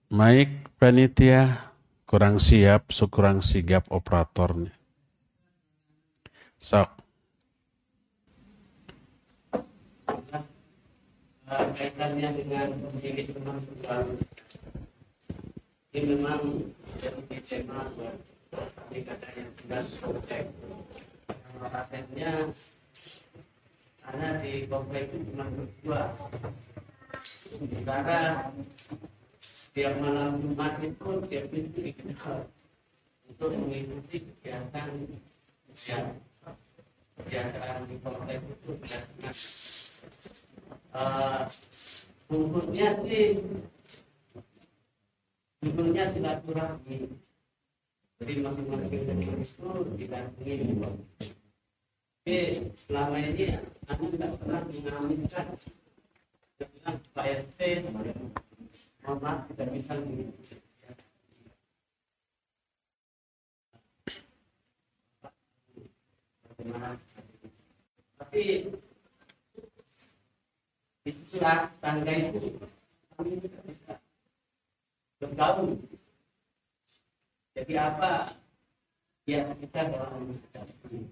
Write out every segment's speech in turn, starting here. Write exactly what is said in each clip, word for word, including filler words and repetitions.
Mic panitia kurang siap, kurang sigap operatornya. Sok. Kaitannya dengan pemilik teman-teman ini memang jadi tema di kata yang sudah selesai. Patennya ada di kompleks cuma berdua. Sementara tiap malam Jumat itu tiap minggu dikenal untuk mengikuti kegiatan usia kegiatan di kompleks itu biasanya. Uh, Bungkusnya sih judulnya silaturahmi. Jadi masing-masing dari itu didampingi. Tapi selama ini aku tidak pernah mengaminkan dengan Pak R T, mohon maaf tidak bisa mengikuti. Tapi istilah tangga itu kami tidak bisa bergaul. Jadi apa ya kita dalam menghadapi.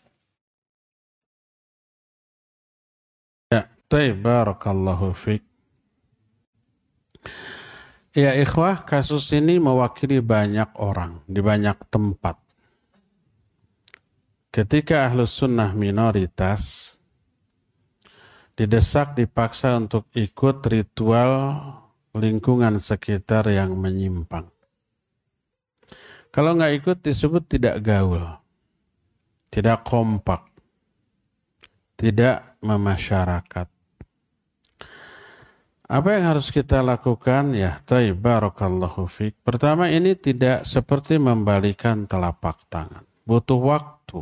Ya, baik, barakallahu fiik. Ya ikhwah, kasus ini mewakili banyak orang di banyak tempat. Ketika Ahlus Sunnah minoritas didesak, dipaksa untuk ikut ritual lingkungan sekitar yang menyimpang. Kalau nggak ikut disebut tidak gaul, tidak kompak, tidak memasyarakat. Apa yang harus kita lakukan? Ya, taib, barakallahu fiik. Pertama, ini tidak seperti membalikan telapak tangan. Butuh waktu.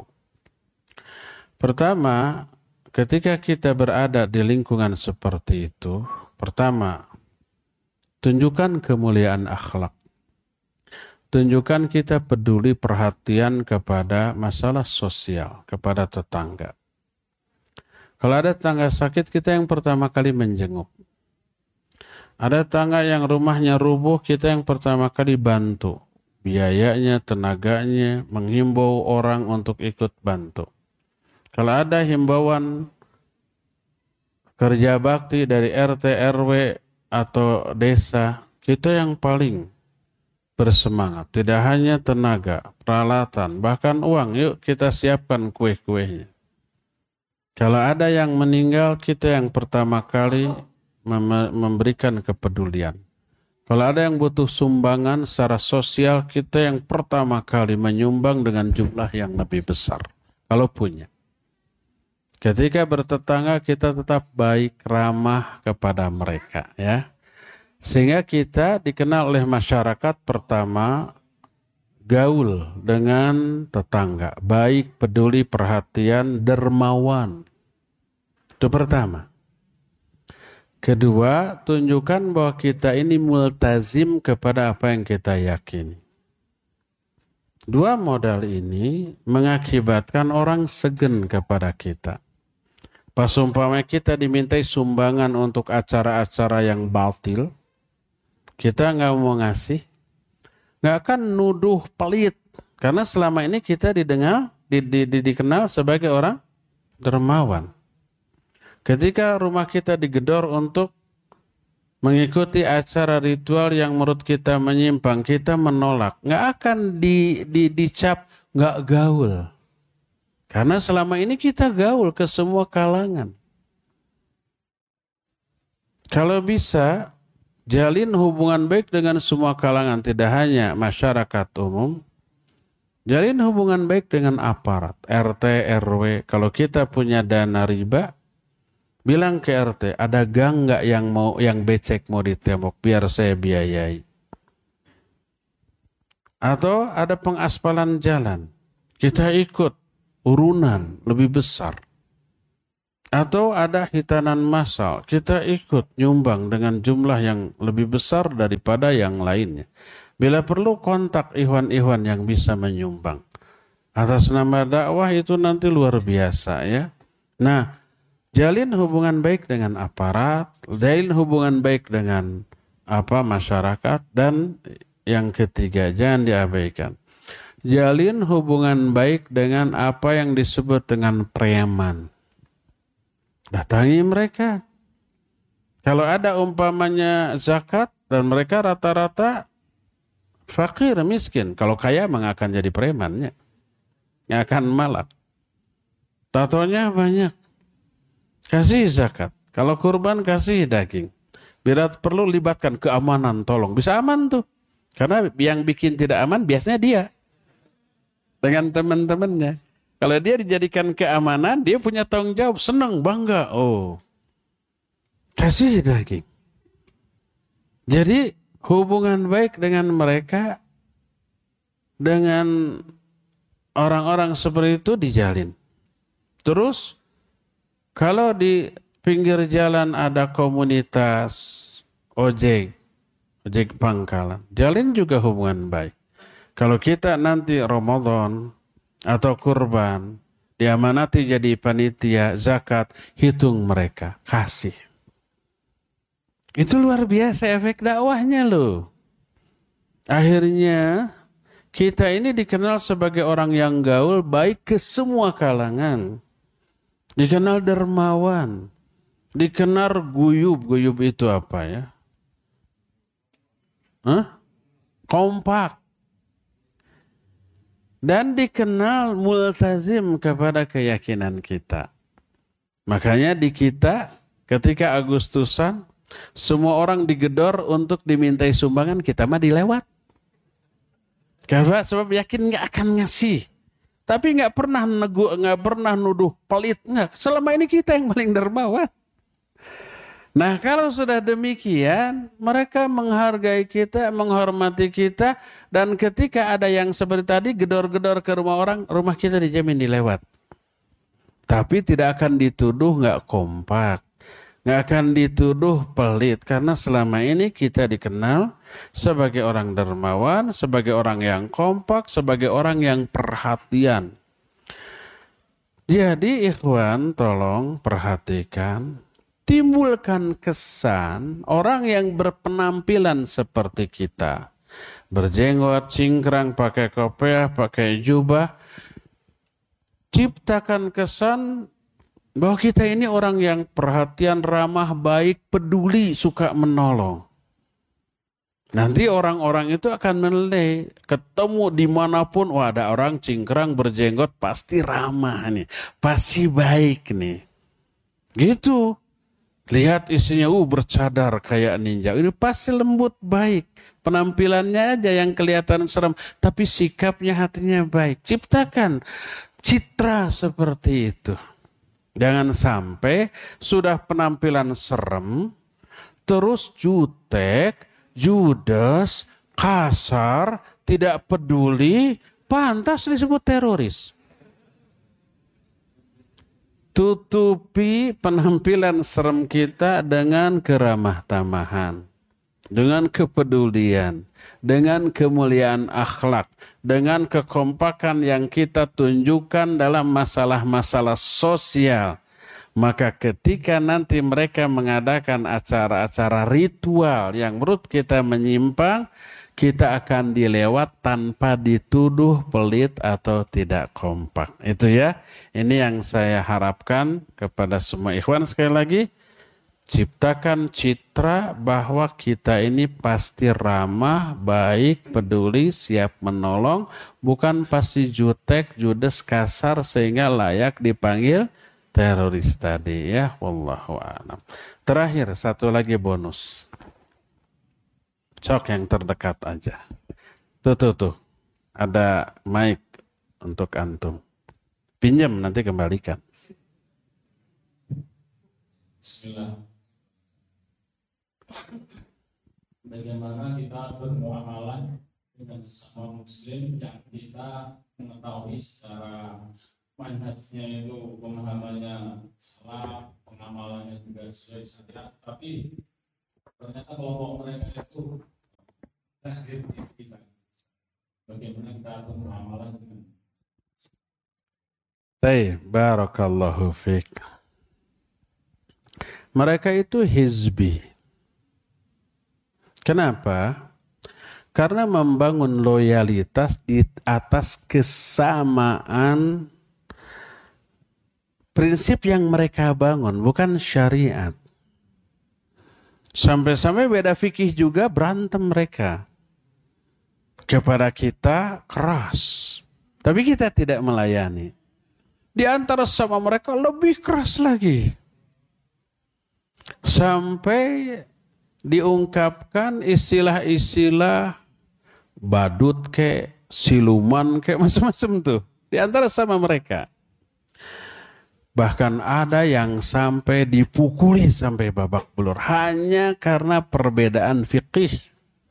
Pertama, ketika kita berada di lingkungan seperti itu, pertama, tunjukkan kemuliaan akhlak. Tunjukkan kita peduli perhatian kepada masalah sosial, kepada tetangga. Kalau ada tetangga sakit, kita yang pertama kali menjenguk. Ada tetangga yang rumahnya rubuh, kita yang pertama kali bantu. Biayanya, tenaganya, menghimbau orang untuk ikut bantu. Kalau ada himbauan kerja bakti dari R T R W atau desa, kita yang paling bersemangat. Tidak hanya tenaga, peralatan, bahkan uang. Yuk kita siapkan kue-kuenya. Kalau ada yang meninggal, kita yang pertama kali mem- memberikan kepedulian. Kalau ada yang butuh sumbangan secara sosial, kita yang pertama kali menyumbang dengan jumlah yang lebih besar. Kalau punya. Ketika bertetangga, kita tetap baik, ramah kepada mereka, ya. Sehingga kita dikenal oleh masyarakat pertama gaul dengan tetangga, baik, peduli, perhatian, dermawan. Itu pertama. Kedua, tunjukkan bahwa kita ini multazim kepada apa yang kita yakini. Dua modal ini mengakibatkan orang segen kepada kita. Pas umpamanya kita dimintai sumbangan untuk acara-acara yang batil, kita nggak mau ngasih, nggak akan nuduh pelit, karena selama ini kita didengar, di, di, di, dikenal sebagai orang dermawan. Ketika rumah kita digedor untuk mengikuti acara ritual yang menurut kita menyimpang, kita menolak, nggak akan di, di, dicap nggak gaul, karena selama ini kita gaul ke semua kalangan. Kalau bisa jalin hubungan baik dengan semua kalangan, tidak hanya masyarakat umum. Jalin hubungan baik dengan aparat, R T, R W. Kalau kita punya dana riba, bilang ke R T, ada gang nggak yang mau yang becek mau ditembok, biar saya biayai. Atau ada pengaspalan jalan, kita ikut urunan lebih besar. Atau ada hitanan massal, kita ikut nyumbang dengan jumlah yang lebih besar daripada yang lainnya. Bila perlu kontak ikhwan-ikhwan yang bisa menyumbang. Atas nama dakwah itu nanti luar biasa, ya. Nah, jalin hubungan baik dengan aparat, jalin hubungan baik dengan apa masyarakat. Dan yang ketiga, jangan diabaikan, jalin hubungan baik dengan apa yang disebut dengan preman. Datangi mereka. Kalau ada umpamanya zakat dan mereka rata-rata fakir, miskin. Kalau kaya memang akan jadi premannya. Nggak akan malak. Tatonya banyak. Kasih zakat. Kalau kurban kasih daging. Bila perlu libatkan keamanan, tolong. Bisa aman tuh. Karena yang bikin tidak aman biasanya dia. Dengan teman-temannya. Kalau dia dijadikan keamanan, dia punya tanggung jawab. Senang, bangga. Oh. Kasih daging. Jadi hubungan baik dengan mereka, dengan orang-orang seperti itu dijalin. Terus kalau di pinggir jalan ada komunitas ojek, ojek pangkalan, jalin juga hubungan baik. Kalau kita nanti Ramadan atau kurban, diamanati jadi panitia zakat, hitung mereka, kasih. Itu luar biasa efek dakwahnya loh. Akhirnya kita ini dikenal sebagai orang yang gaul baik ke semua kalangan. Dikenal dermawan. Dikenal guyub. Guyub itu apa ya? Hah? Kompak. Dan dikenal multazim kepada keyakinan kita. Makanya di kita ketika Agustusan, semua orang digedor untuk dimintai sumbangan, kita mah dilewat. Karena sebab yakin nggak akan ngasih. Tapi nggak pernah negu, nggak pernah nuduh pelit. Nggak. Selama ini kita yang paling dermawan. Nah kalau sudah demikian, mereka menghargai kita, menghormati kita. Dan ketika ada yang seperti tadi, gedor-gedor ke rumah orang, rumah kita dijamin dilewat. Tapi tidak akan dituduh nggak kompak. Nggak akan dituduh pelit. Karena selama ini kita dikenal sebagai orang dermawan, sebagai orang yang kompak, sebagai orang yang perhatian. Jadi ikhwan tolong perhatikan. Timbulkan kesan orang yang berpenampilan seperti kita. Berjenggot, cingkrang, pakai kopiah, pakai jubah. Ciptakan kesan bahwa kita ini orang yang perhatian, ramah, baik, peduli, suka menolong. Nanti orang-orang itu akan menilai, ketemu dimanapun, wah ada orang cingkrang berjenggot, pasti ramah nih, pasti baik nih. Gitu. Lihat isinya, uh bercadar kayak ninja, ini pasti lembut, baik. Penampilannya aja yang kelihatan serem, tapi sikapnya, hatinya baik. Ciptakan citra seperti itu. Jangan sampai sudah penampilan serem, terus jutek, judes, kasar, tidak peduli, pantas disebut teroris. Tutupi penampilan serem kita dengan keramah tamahan, dengan kepedulian, dengan kemuliaan akhlak, dengan kekompakan yang kita tunjukkan dalam masalah-masalah sosial. Maka ketika nanti mereka mengadakan acara-acara ritual yang menurut kita menyimpang, kita akan dilewat tanpa dituduh pelit atau tidak kompak. Itu ya, ini yang saya harapkan kepada semua ikhwan. Sekali lagi, ciptakan citra bahwa kita ini pasti ramah, baik, peduli, siap menolong. Bukan pasti jutek, judes, kasar sehingga layak dipanggil teroris tadi ya. Wallahu a'lam. Terakhir satu lagi bonus. Cok yang terdekat aja. Tuh tuh tuh. Ada mic untuk antum. Pinjam nanti kembalikan. Bismillah. Bagaimana kita bermuamalah dengan sesama muslim yang kita mengetahui secara manhajnya itu pemahamannya salah, pengamalannya juga sesuai syariat, tapi ternyata kelompok mereka itu terakhir di kita. Bagaimana kita bermuamalah dengan Baik, barakallahu fiik. Mereka itu hizbi. Kenapa? Karena membangun loyalitas di atas kesamaan prinsip yang mereka bangun, bukan syariat. Sampai-sampai beda fikih juga berantem mereka. Kepada kita keras, tapi kita tidak melayani. Di antara sama mereka lebih keras lagi. Sampai diungkapkan istilah-istilah badut kayak siluman kayak macam-macam tuh di antara sama mereka. Bahkan ada yang sampai dipukuli sampai babak belur hanya karena perbedaan fikih.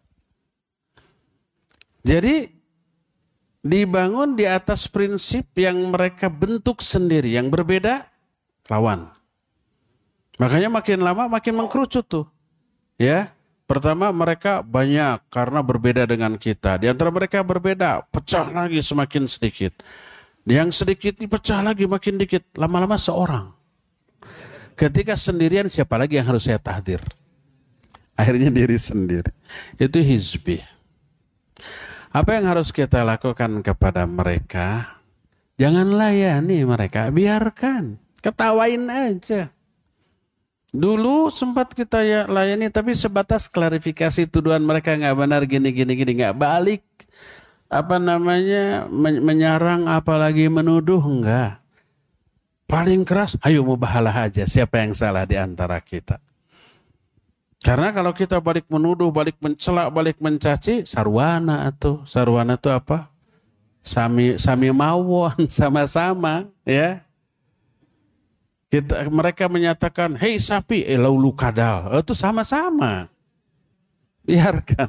Jadi dibangun di atas prinsip yang mereka bentuk sendiri, yang berbeda lawan. Makanya makin lama makin mengkerucut tuh. Ya. Pertama mereka banyak karena berbeda dengan kita. Di antara mereka berbeda, pecah lagi semakin sedikit. Yang sedikit dipecah lagi makin dikit. Lama-lama seorang. Ketika sendirian siapa lagi yang harus saya tahdir? Akhirnya diri sendiri. Itu hizbi. Apa yang harus kita lakukan kepada mereka? Jangan layani mereka, biarkan. Ketawain aja. Dulu sempat kita ya layani tapi sebatas klarifikasi tuduhan mereka nggak benar gini gini gini nggak balik apa namanya men- menyerang apalagi menuduh enggak. Paling keras ayo mubahalah aja siapa yang salah di antara kita. Karena kalau kita balik menuduh, balik mencela, balik mencaci sarwana atau sarwana itu apa? Sami sami mawon sama-sama ya. Kita, mereka menyatakan, hei sapi, eh laulu kadal. Itu sama-sama. Biarkan.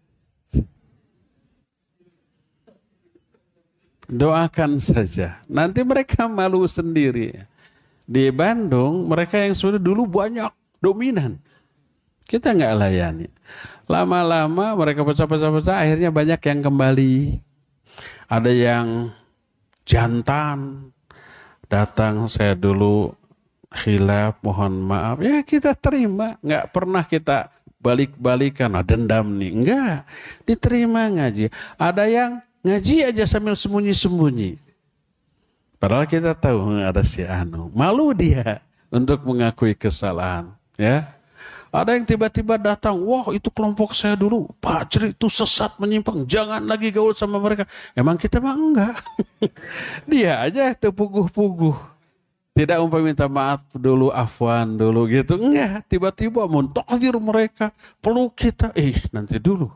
Doakan saja. Nanti mereka malu sendiri. Di Bandung, mereka yang sudah dulu banyak, dominan. Kita nggak layani. Lama-lama mereka pecah-pecah-pecah, akhirnya banyak yang kembali. Ada yang jantan. Datang saya dulu khilaf, mohon maaf. Ya kita terima. Nggak pernah kita balik-balikan. Ah, dendam nih. Enggak. Diterima ngaji. Ada yang ngaji aja sambil sembunyi-sembunyi. Padahal kita tahu ada si Anu. Malu dia untuk mengakui kesalahan. Ya. Ada yang tiba-tiba datang. Wah itu kelompok saya dulu. Pak Ceri itu sesat menyimpang. Jangan lagi gaul sama mereka. Emang kita mah enggak. Dia aja itu puguh-puguh. Tidak umpamanya minta maaf dulu, afwan dulu gitu. Enggak, tiba-tiba mentahdir mereka. Peluk kita. Eh, nanti dulu.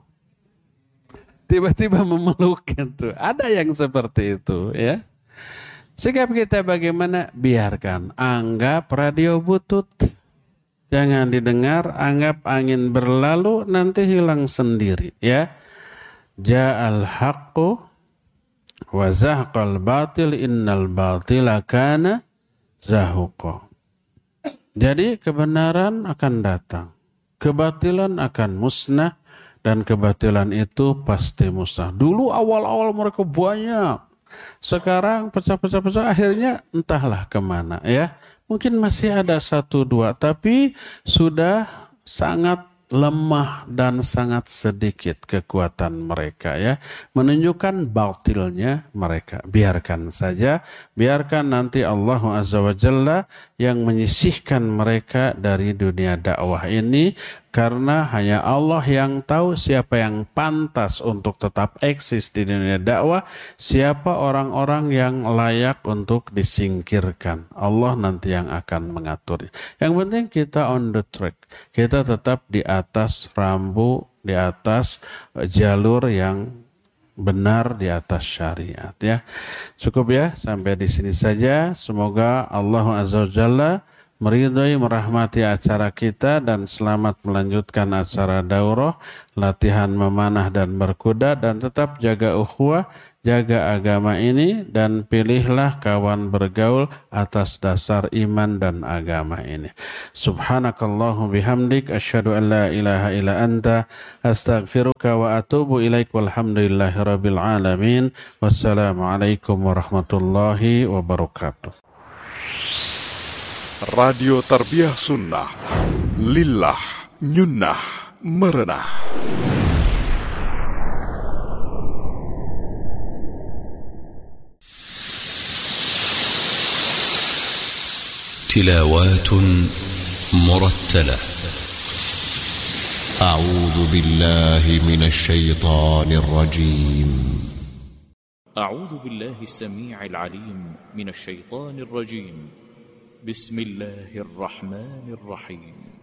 Tiba-tiba memeluk itu. Ada yang seperti itu ya. Sikap kita bagaimana? Biarkan. Anggap radio butut. Jangan didengar. Anggap angin berlalu. Nanti hilang sendiri ya. Ja'al haqqu wa zahqal batil innal batila kana zahuqa. Jadi kebenaran akan datang, kebatilan akan musnah, dan kebatilan itu pasti musnah. Dulu awal-awal mereka banyak, sekarang pecah-pecah-pecah, akhirnya entahlah kemana ya. Mungkin masih ada satu dua, tapi sudah sangat lemah dan sangat sedikit kekuatan mereka ya, menunjukkan batilnya mereka. Biarkan saja, biarkan nanti Allah Azza wa Jalla yang menyisihkan mereka dari dunia dakwah ini, karena hanya Allah yang tahu siapa yang pantas untuk tetap eksis di dunia dakwah, siapa orang-orang yang layak untuk disingkirkan. Allah nanti yang akan mengaturnya. Yang penting kita on the track, kita tetap di atas rambu, di atas jalur yang benar, di atas syariat ya. Cukup ya, sampai di sini saja. Semoga Allah Azza wa Jalla meridhai, merahmati acara kita dan selamat melanjutkan acara daurah, latihan memanah dan berkuda, dan tetap jaga ukhuwah, jaga agama ini, dan pilihlah kawan bergaul atas dasar iman dan agama ini. Subhanakallahu bihamdik, asyhadu an la ilaha illa anta, astaghfiruka wa atubu ilaik, walhamdulillahi rabbil alamin. Wassalamualaikum warahmatullahi wabarakatuh. Radio Tarbiyah Sunnah Lillah Nyunnah merenah. تلاوات مرتلة. أعوذ بالله من الشيطان الرجيم. أعوذ بالله السميع العليم من الشيطان الرجيم. بسم الله الرحمن الرحيم.